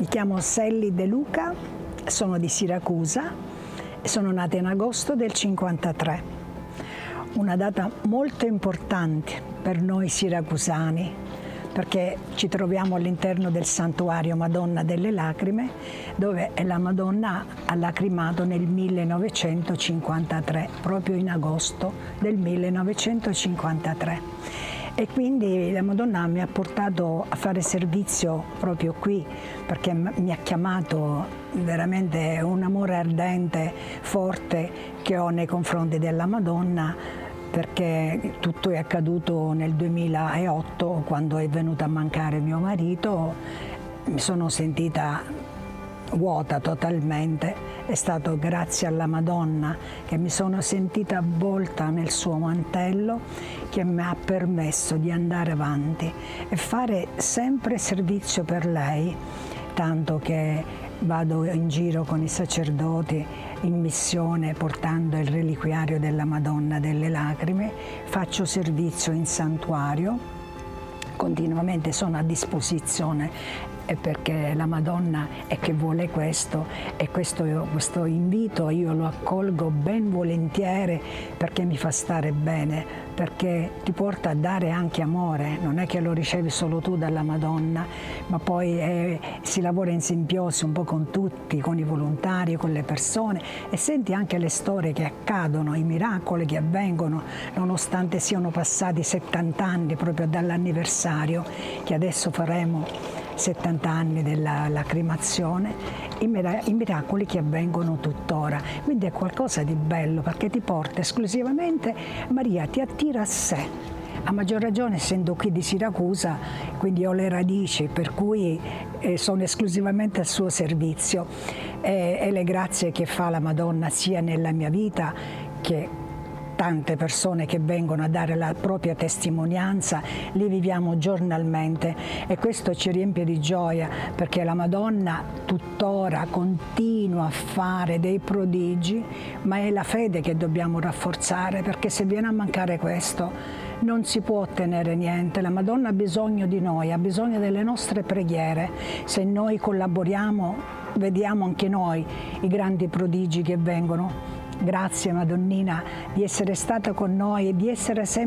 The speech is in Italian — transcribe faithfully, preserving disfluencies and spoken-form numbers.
Mi chiamo Selli De Luca, sono di Siracusa e sono nata in agosto del cinquantatré. Una data molto importante per noi siracusani, perché ci troviamo all'interno del santuario Madonna delle Lacrime, dove la Madonna ha lacrimato nel millenovecentocinquantatré, proprio in agosto del millenovecentocinquantatré. E quindi la Madonna mi ha portato a fare servizio proprio qui, perché mi ha chiamato veramente un amore ardente, forte che ho nei confronti della Madonna, perché tutto è accaduto nel duemilaotto, quando è venuto a mancare mio marito. Mi sono sentita vuota totalmente. È stato grazie alla Madonna che mi sono sentita avvolta nel suo mantello, che mi ha permesso di andare avanti e fare sempre servizio per lei, tanto che vado in giro con i sacerdoti in missione portando il reliquiario della Madonna delle Lacrime, faccio servizio in santuario, continuamente sono a disposizione perché la Madonna è che vuole questo, e questo, questo invito io lo accolgo ben volentieri, perché mi fa stare bene, perché ti porta a dare anche amore. Non è che lo ricevi solo tu dalla Madonna, ma poi eh, si lavora in simbiosi un po' con tutti, con i volontari, con le persone, e senti anche le storie che accadono, i miracoli che avvengono, nonostante siano passati settanta anni proprio dall'anniversario che adesso faremo, settanta anni della lacrimazione, i, mira i miracoli che avvengono tuttora. Quindi è qualcosa di bello, perché ti porta esclusivamente, Maria ti attira a sé, a maggior ragione essendo qui di Siracusa, quindi ho le radici, per cui eh, sono esclusivamente al suo servizio, e, e le grazie che fa la Madonna sia nella mia vita che tante persone che vengono a dare la propria testimonianza, li viviamo giornalmente, e questo ci riempie di gioia, perché la Madonna tuttora continua a fare dei prodigi, ma è la fede che dobbiamo rafforzare, perché se viene a mancare questo non si può ottenere niente. La Madonna ha bisogno di noi, ha bisogno delle nostre preghiere. Se noi collaboriamo, vediamo anche noi i grandi prodigi che vengono. Grazie Madonnina di essere stata con noi e di essere sempre